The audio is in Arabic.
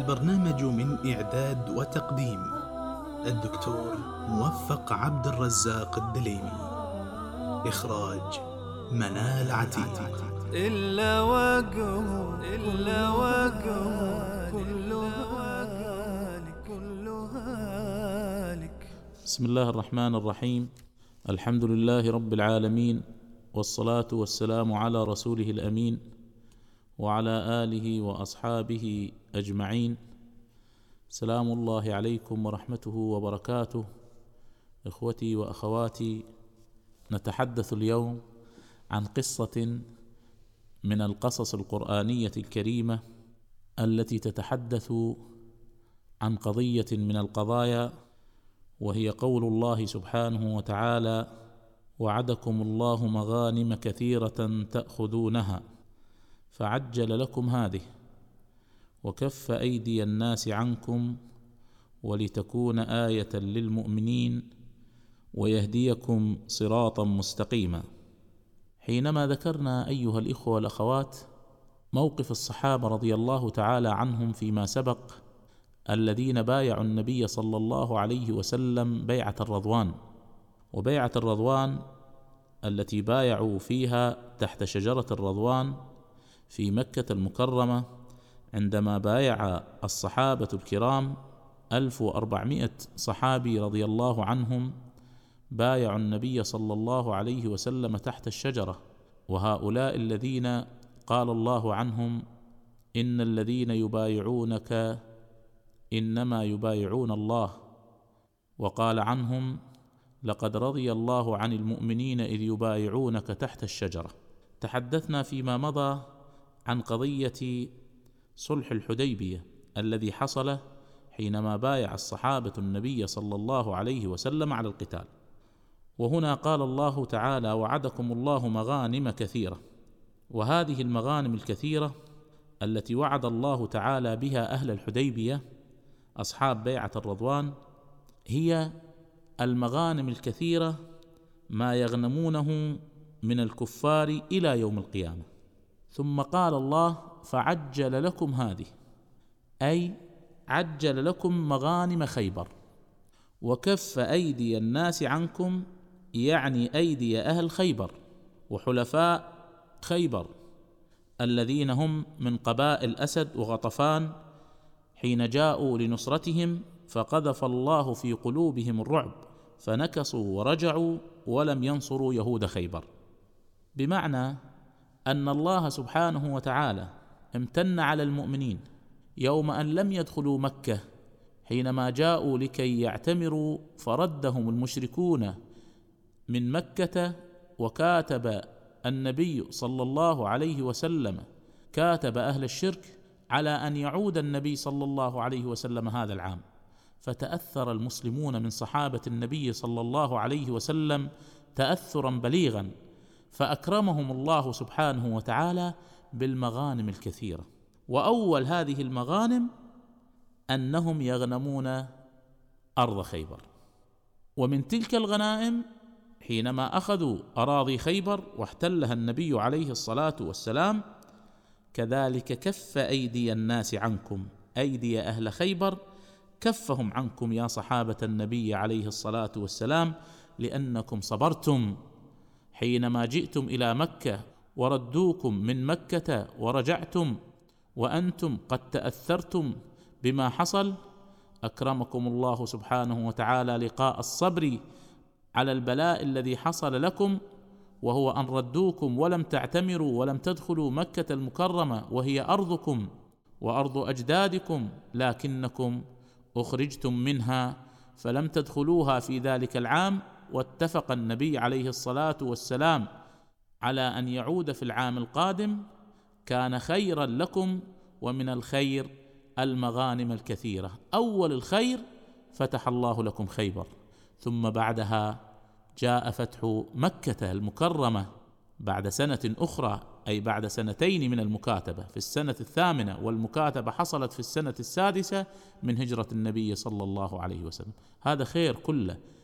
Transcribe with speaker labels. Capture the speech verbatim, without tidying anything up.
Speaker 1: البرنامج من إعداد وتقديم الدكتور موفق عبد الرزاق الدليمي. إخراج منال عتيق.
Speaker 2: إلا وجهه إلا وجهه كلها هالك كلها هالك.
Speaker 3: بسم الله الرحمن الرحيم. الحمد لله رب العالمين، والصلاة والسلام على رسوله الأمين وعلى آله وأصحابه أجمعين. سلام الله عليكم ورحمته وبركاته. إخوتي وأخواتي، نتحدث اليوم عن قصة من القصص القرآنية الكريمة التي تتحدث عن قضية من القضايا، وهي قول الله سبحانه وتعالى: وعدكم الله مغانم كثيرة تأخذونها فعجل لكم هذه وكف أيدي الناس عنكم ولتكون آية للمؤمنين ويهديكم صراطا مستقيما. حينما ذكرنا أيها الإخوة والأخوات موقف الصحابة رضي الله تعالى عنهم فيما سبق، الذين بايعوا النبي صلى الله عليه وسلم بيعة الرضوان، وبيعة الرضوان التي بايعوا فيها تحت شجرة الرضوان في مكة المكرمة، عندما بايع الصحابة الكرام ألف وأربعمائة صحابي رضي الله عنهم بايعوا النبي صلى الله عليه وسلم تحت الشجرة. وهؤلاء الذين قال الله عنهم: إن الذين يبايعونك إنما يبايعون الله، وقال عنهم: لقد رضي الله عن المؤمنين إذ يبايعونك تحت الشجرة. تحدثنا فيما مضى عن قضية صلح الحديبية الذي حصل حينما بايع الصحابة النبي صلى الله عليه وسلم على القتال. وهنا قال الله تعالى: وعدكم الله مغانم كثيرة. وهذه المغانم الكثيرة التي وعد الله تعالى بها أهل الحديبية أصحاب بيعة الرضوان هي المغانم الكثيرة ما يغنمونه من الكفار إلى يوم القيامة. ثم قال الله: فعجل لكم هذه، أي عجل لكم مغانم خيبر، وكف أيدي الناس عنكم، يعني أيدي أهل خيبر وحلفاء خيبر الذين هم من قبائل أسد وغطفان، حين جاءوا لنصرتهم فقذف الله في قلوبهم الرعب فنكصوا ورجعوا ولم ينصروا يهود خيبر. بمعنى أن الله سبحانه وتعالى امتن على المؤمنين يوم أن لم يدخلوا مكة، حينما جاءوا لكي يعتمروا فردهم المشركون من مكة، وكاتب النبي صلى الله عليه وسلم كاتب أهل الشرك على أن يعود النبي صلى الله عليه وسلم هذا العام. فتأثر المسلمون من صحابة النبي صلى الله عليه وسلم تأثرا بليغا، فأكرمهم الله سبحانه وتعالى بالمغانم الكثيرة. وأول هذه المغانم أنهم يغنمون أرض خيبر. ومن تلك الغنائم حينما أخذوا أراضي خيبر واحتلها النبي عليه الصلاة والسلام، كذلك كف أيدي الناس عنكم، أيدي أهل خيبر كفهم عنكم يا صحابة النبي عليه الصلاة والسلام، لأنكم صبرتم حينما جئتم إلى مكة وردوكم من مكة ورجعتم وأنتم قد تأثرتم بما حصل. أكرمكم الله سبحانه وتعالى لقاء الصبر على البلاء الذي حصل لكم، وهو أن ردوكم ولم تعتمروا ولم تدخلوا مكة المكرمة وهي أرضكم وأرض أجدادكم، لكنكم أخرجتم منها فلم تدخلوها في ذلك العام. واتفق النبي عليه الصلاة والسلام على أن يعود في العام القادم، كان خيرا لكم. ومن الخير المغانم الكثيرة. أول الخير فتح الله لكم خيبر، ثم بعدها جاء فتح مكة المكرمة بعد سنة أخرى، أي بعد سنتين من المكاتبة في السنة الثامنة، والمكاتبة حصلت في السنة السادسة من هجرة النبي صلى الله عليه وسلم. هذا خير كله.